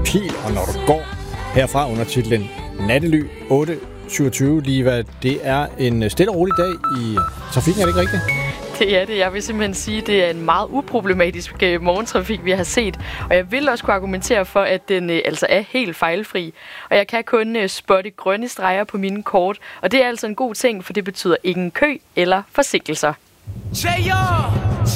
pil, og når du går herfra under titlen Nattely 8:27 lige hvad det er en stille og rolig dag i trafikken, er det ikke rigtigt? Det er det. Jeg vil simpelthen sige, at det er en meget uproblematisk morgentrafik, vi har set. Og jeg vil også kunne argumentere for, at den altså er helt fejlfri. Og jeg kan kun spotte grønne streger på mine kort. Og det er altså en god ting, for det betyder ingen kø eller forsinkelser.